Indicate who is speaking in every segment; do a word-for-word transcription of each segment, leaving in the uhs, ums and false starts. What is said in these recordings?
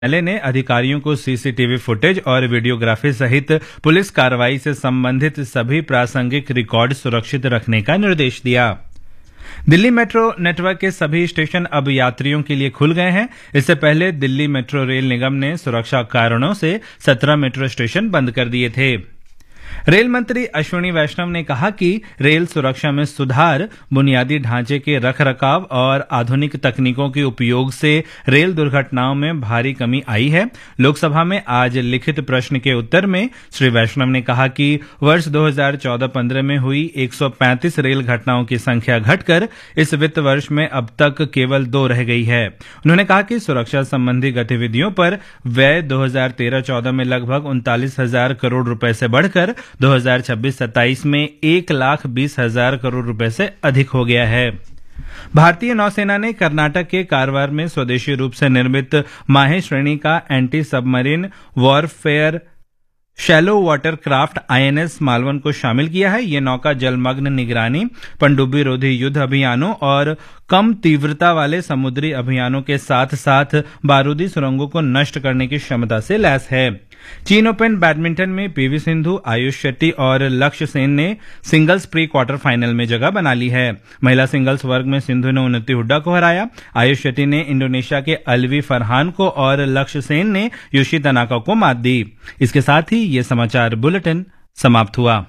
Speaker 1: न्यायालय ने अधिकारियों को सीसीटीवी फुटेज और वीडियोग्राफी सहित पुलिस कार्रवाई से संबंधित सभी प्रासंगिक रिकॉर्ड सुरक्षित रखने का निर्देश दिया। दिल्ली मेट्रो नेटवर्क के सभी स्टेशन अब यात्रियों के लिए खुल गए हैं। इससे पहले दिल्ली मेट्रो रेल निगम ने सुरक्षा कारणों से सत्रह मेट्रो स्टेशन बंद कर दिए थे। रेल मंत्री अश्विनी वैष्णव ने कहा कि रेल सुरक्षा में सुधार, बुनियादी ढांचे के रखरखाव और आधुनिक तकनीकों के उपयोग से रेल दुर्घटनाओं में भारी कमी आई है। लोकसभा में आज लिखित प्रश्न के उत्तर में श्री वैष्णव ने कहा कि वर्ष दो हज़ार चौदह पंद्रह में हुई एक सौ पैंतीस रेल घटनाओं की संख्या घटकर इस वित्त वर्ष में अब तक केवल दो रह गई है। उन्होंने कहा कि सुरक्षा संबंधी गतिविधियों पर व्यय दो हज़ार तेरह चौदह में लगभग उनतालीस हजार करोड़ रुपए से बढ़कर दो हज़ार छब्बीस सत्ताईस में एक लाख बीस हजार करोड़ रुपए से अधिक हो गया है। भारतीय नौसेना ने कर्नाटक के कारवार में स्वदेशी रूप से निर्मित माहे श्रेणी का anti submarine warfare shallow water craft INS Malvan को शामिल किया है। ये नौका जलमग्न निगरानी, पनडुब्बी रोधी युद्ध अभियानों और कम तीव्रता वाले समुद्री अभियानों के साथ साथ बारूदी सुरंगों को नष्ट करने की क्षमता से लैस है। चीन ओपन बैडमिंटन में पीवी सिंधु, आयुष शेट्टी और लक्ष्य सेन ने सिंगल्स प्री क्वार्टर फाइनल में जगह बना ली है। महिला सिंगल्स वर्ग में सिंधु ने उन्नति हुड्डा को हराया। आयुष शेट्टी ने इंडोनेशिया के अलवी फरहान को और लक्ष्य सेन ने योशी तनाका को मात दी। इसके साथ ही ये समाचार बुलेटिन समाप्त हुआ।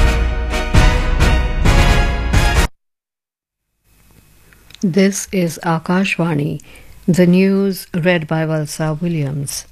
Speaker 2: This is Akashvani, the news read by Valsa Williams.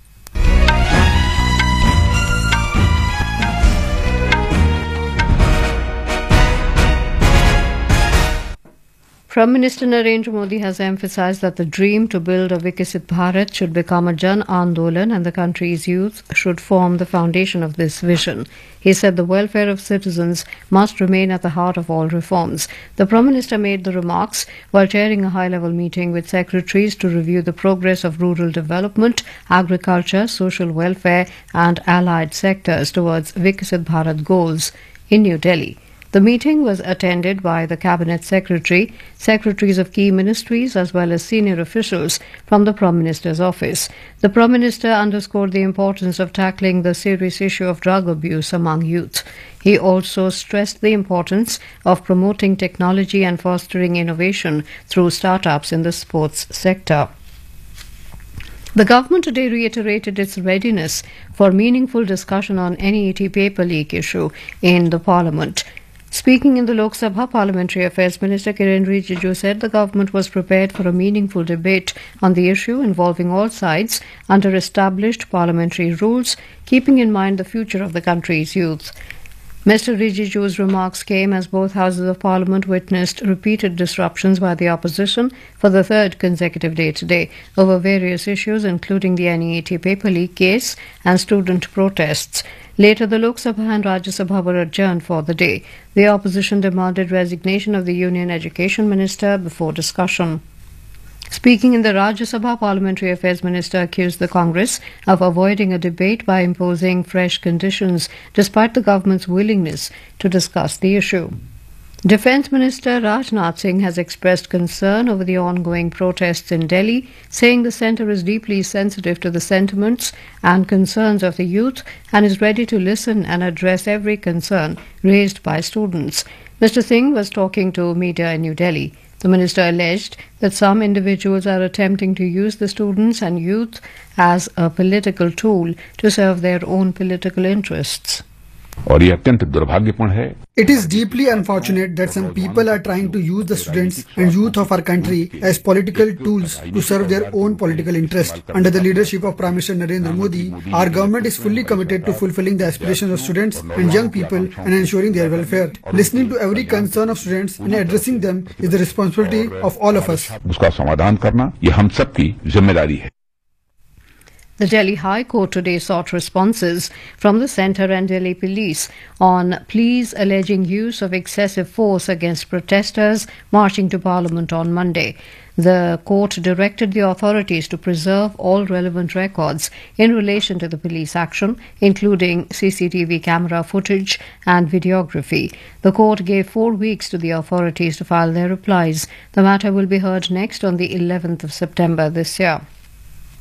Speaker 2: Prime Minister Narendra Modi has emphasized that the dream to build a Viksit Bharat should become a Jan Andolan and the country's youth should form the foundation of this vision. He said the welfare of citizens must remain at the heart of all reforms. The Prime Minister made the remarks while chairing a high-level meeting with secretaries to review the progress of rural development, agriculture, social welfare and allied sectors towards Viksit Bharat goals in New Delhi. The meeting was attended by the Cabinet Secretary, secretaries of key ministries as well as senior officials from the Prime Minister's office. The Prime Minister underscored the importance of tackling the serious issue of drug abuse among youth. He also stressed the importance of promoting technology and fostering innovation through startups in the sports sector. The government today reiterated its readiness for meaningful discussion on N E A T paper leak issue in the Parliament. Speaking in the Lok Sabha, Parliamentary Affairs Minister Kiren Rijiju said the government was prepared for a meaningful debate on the issue involving all sides under established parliamentary rules, keeping in mind the future of the country's youth. Mister Rijiju's remarks came as both houses of parliament witnessed repeated disruptions by the opposition for the third consecutive day today over various issues including the N E A T paper leak case and student protests. Later, the Lok Sabha and Rajya Sabha were adjourned for the day. The opposition demanded resignation of the Union Education Minister before discussion. Speaking in the Rajya Sabha, Parliamentary Affairs Minister accused the Congress of avoiding a debate by imposing fresh conditions despite the government's willingness to discuss the issue. Defence Minister Rajnath Singh has expressed concern over the ongoing protests in Delhi, saying the centre is deeply sensitive to the sentiments and concerns of the youth and is ready to listen and address every concern raised by students. Mister Singh was talking to media in New Delhi. The minister alleged that some individuals are attempting to use the students and youth as a political tool to serve their own political interests.
Speaker 3: और ये अत्यंत दुर्भाग्यपूर्ण है।
Speaker 4: It is deeply unfortunate that some people are trying to use the students and youth of our country as political tools to serve their own political interest. Under the leadership of Prime Minister Narendra Modi, our government is fully committed to fulfilling the aspirations of students and young people and ensuring their welfare. Listening to every concern of students and addressing them is the responsibility of all of us.
Speaker 3: उसका समाधान करना ये हम सब की जिम्मेदारी है।
Speaker 2: The Delhi High Court today sought responses from the centre and Delhi police on pleas alleging use of excessive force against protesters marching to Parliament on Monday. The court directed the authorities to preserve all relevant records in relation to the police action, including C C T V camera footage and videography. The court gave four weeks to the authorities to file their replies. The matter will be heard next on the eleventh of September this year.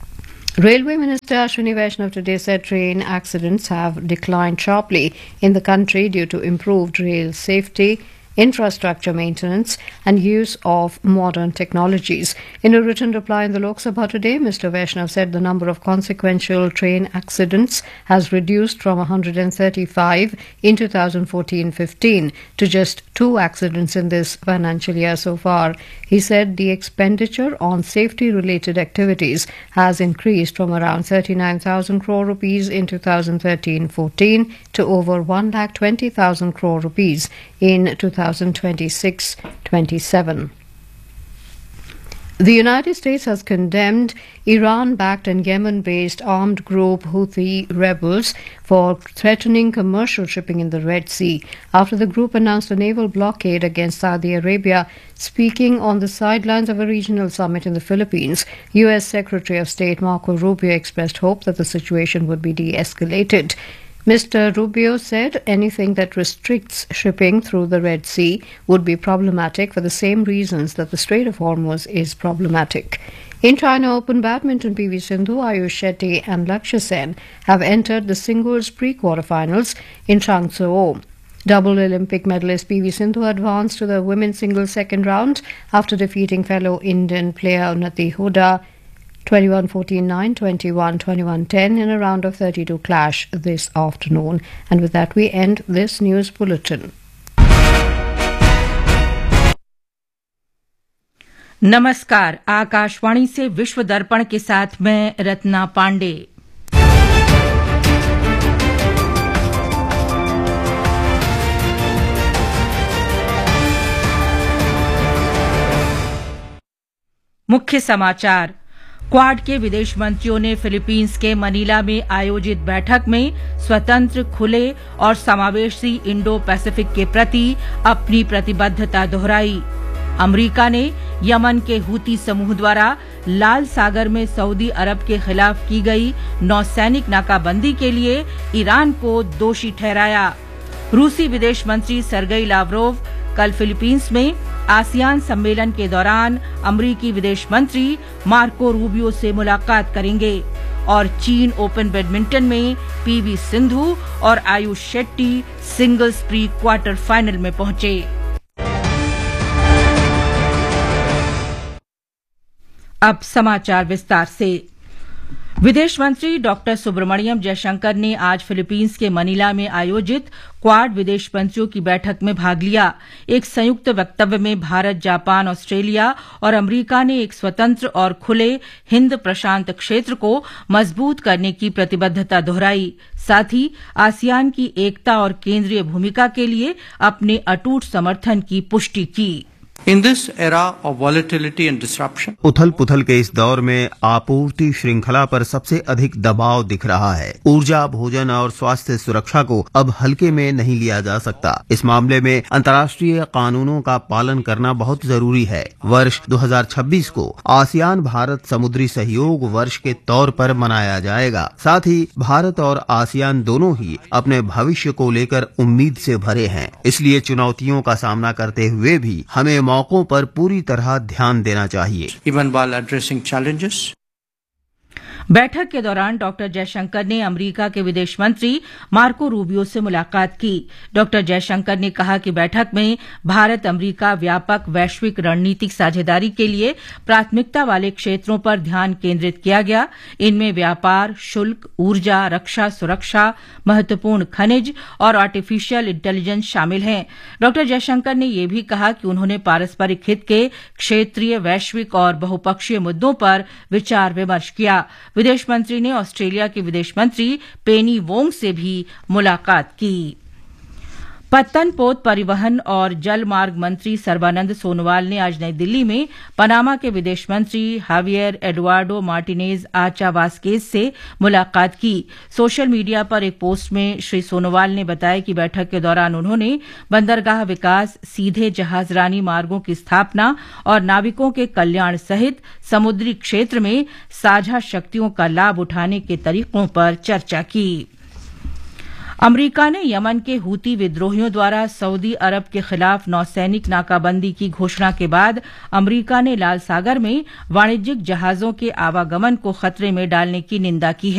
Speaker 2: Railway Minister Ashwini Vaishnav today said train accidents have declined sharply in the country due to improved rail safety, infrastructure maintenance and use of modern technologies. In a written reply in the Lok Sabha today, Mister Vaishnav said the number of consequential train accidents has reduced from one hundred thirty-five in two thousand fourteen fifteen to just two accidents in this financial year so far. He said the expenditure on safety-related activities has increased from around thirty-nine thousand crore rupees in two thousand thirteen fourteen to over one lakh twenty thousand crore rupees in two thousand twenty-six twenty-seven. The United States has condemned Iran-backed and Yemen-based armed group Houthi rebels for threatening commercial shipping in the Red Sea after the group announced a naval blockade against Saudi Arabia. Speaking on the sidelines of a regional summit in the Philippines, U S Secretary of State Marco Rubio expressed hope that the situation would be de-escalated. Mister Rubio said anything that restricts shipping through the Red Sea would be problematic for the same reasons that the Strait of Hormuz is problematic. In China Open Badminton, P V Sindhu, Ayush Shetty and Lakshya Sen have entered the singles pre-quarterfinals in Changzhou. Double Olympic medalist P V Sindhu advanced to the women's singles second round after defeating fellow Indian player Unnati Huda twenty-one fourteen nine, twenty-one twenty-one ten in a round of thirty-two clash this afternoon. And with that, we end this news bulletin.
Speaker 5: नमस्कार, आकाशवाणी से विश्व दर्पण के साथ मैं रत्ना पांडे। मुख्य समाचार। Quad के विदेश मंत्रियों ने फिलीपींस के मनीला में आयोजित बैठक में स्वतंत्र, खुले और समावेशी इंडो पैसिफिक के प्रति अपनी प्रतिबद्धता दोहराई। अमेरिका ने यमन के हूती समूह द्वारा लाल सागर में सऊदी अरब के खिलाफ की गई नौसैनिक नाकाबंदी के लिए ईरान को दोषी ठहराया। रूसी विदेश मंत्री सर्गेई लावरोव कल फिलीपींस में आसियान सम्मेलन के दौरान अमेरिकी विदेश मंत्री मार्को रूबियो से मुलाकात करेंगे और चीन ओपन बैडमिंटन में पीवी सिंधु और Ayush Shetty singles pre quarter final में पहुंचे। अब समाचार विस्तार से। विदेश मंत्री डॉक्टर सुब्रमण्यम जयशंकर ने आज फिलीपींस के मनीला में आयोजित क्वाड विदेश मंत्रियों की बैठक में भाग लिया। एक संयुक्त वक्तव्य में भारत, जापान, ऑस्ट्रेलिया और अमेरिका ने एक स्वतंत्र और खुले हिंद प्रशांत क्षेत्र को मजबूत करने की प्रतिबद्धता दोहराई। साथ ही आसियान की एकता और केंद्रीय भूमिका के लिए अपने अटूट समर्थन की पुष्टि की।
Speaker 6: In this era of volatility and disruption,
Speaker 7: उथल पुथल के इस दौर में आपूर्ति श्रृंखला पर सबसे अधिक दबाव दिख रहा है। ऊर्जा, भोजन और स्वास्थ्य सुरक्षा को अब हल्के में नहीं लिया जा सकता। इस मामले में अंतर्राष्ट्रीय कानूनों का पालन करना बहुत जरूरी है। वर्ष दो हज़ार छब्बीस को आसियान भारत समुद्री सहयोग वर्ष के तौर पर मनाया जाएगा। साथ ही भारत और आसियान दोनों ही अपने भविष्य को लेकर उम्मीद से भरे हैं। इसलिए चुनौतियों का सामना करते हुए भी हमें मौकों पर पूरी तरह ध्यान देना चाहिए।
Speaker 6: even while addressing challenges.
Speaker 5: बैठक के दौरान डॉक्टर जयशंकर ने अमेरिका के विदेश मंत्री मार्को रूबियो से मुलाकात की। डॉक्टर जयशंकर ने कहा कि बैठक में भारत अमेरिका व्यापक वैश्विक रणनीतिक साझेदारी के लिए प्राथमिकता वाले क्षेत्रों पर ध्यान केंद्रित किया गया। इनमें व्यापार, शुल्क, ऊर्जा, रक्षा, सुरक्षा, महत्वपूर्ण खनिज और आर्टिफिशियल इंटेलिजेंस शामिल हैं। डॉक्टर जयशंकर ने यह भी कहा कि उन्होंने पारस्परिक हित के क्षेत्रीय, वैश्विक और बहुपक्षीय मुद्दों पर विचार विमर्श किया। विदेश मंत्री ने ऑस्ट्रेलिया के विदेश मंत्री पेनी वोंग से भी मुलाकात की। पत्तनपोत परिवहन और जल मार्ग मंत्री सर्बानंद सोनोवाल ने आज नई दिल्ली में पनामा के विदेश मंत्री हावियर एडुआर्डो मार्टिनेज आचा वास्केज से मुलाकात की। सोशल मीडिया पर एक पोस्ट में श्री सोनोवाल ने बताया कि बैठक के दौरान उन्होंने बंदरगाह विकास, सीधे जहाजरानी मार्गों की स्थापना और नाविकों के कल्याण सहित समुद्री क्षेत्र में साझा शक्तियों का लाभ उठाने के तरीकों पर चर्चा की। अमरीका ने यमन के हूती विद्रोहियों द्वारा सऊदी अरब के खिलाफ नौसैनिक नाकाबंदी की घोषणा के बाद अमरीका ने लाल सागर में वाणिज्यिक जहाजों के आवागमन को खतरे में डालने की निंदा की है।